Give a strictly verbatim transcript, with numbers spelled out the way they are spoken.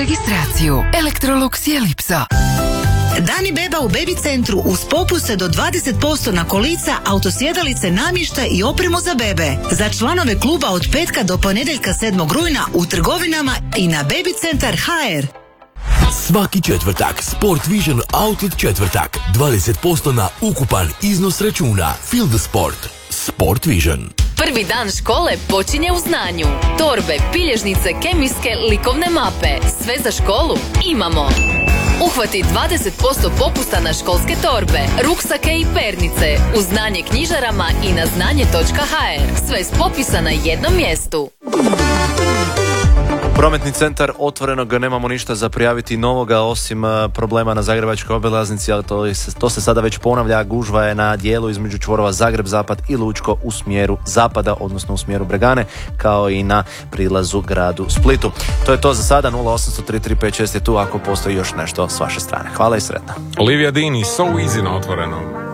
Registraciju Electrolux je Lipsa. Dani beba u Baby centru uz popuste do dvadeset posto na kolica, autosjedalice, namještaj i opremu za bebe. Za članove kluba od petka do ponedjeljka sedmog rujna u trgovinama i na baby centar haš er. Svaki četvrtak Sport Vision Outlet četvrtak. dvadeset posto na ukupan iznos računa. Feel the sport. Sport Vision. Prvi dan škole počinje u znanju. Torbe, bilježnice, kemijske, likovne mape. Sve za školu imamo. Uhvati dvadeset posto popusta na školske torbe, ruksake i pernice u znanje knjižarama i na znanje točka ha er. Sve s popisa na jednom mjestu. Prometni centar Otvorenog, nemamo ništa za prijaviti novoga osim problema na Zagrebačkoj obilaznici, ali to, to se sada već ponavlja. Gužva je na dijelu između čvorova Zagreb-Zapad i Lučko u smjeru zapada, odnosno u smjeru Bregane, kao i na prilazu gradu Splitu. To je to za sada. Nula osam tri tri pet šest je tu ako postoji još nešto s vaše strane. Hvala i sretno. Olivia Dini, So Easy na Otvorenom.